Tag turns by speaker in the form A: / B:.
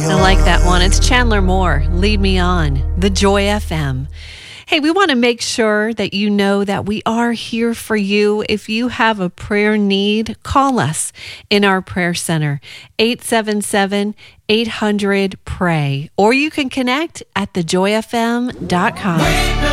A: I like that one. It's Chandler Moore, Lead Me On, the Joy FM. Hey, we want to make sure that you know that we are here for you. If you have a prayer need, call us in our prayer center, 877-800-PRAY, or you can connect at thejoyfm.com.